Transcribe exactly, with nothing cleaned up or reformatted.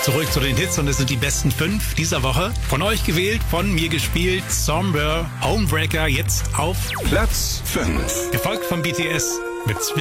Zurück zu den Hits und es sind die besten fünf dieser Woche. Von euch gewählt, von mir gespielt, Somber, Homebreaker, jetzt auf Platz fünf. Gefolgt von B T S mit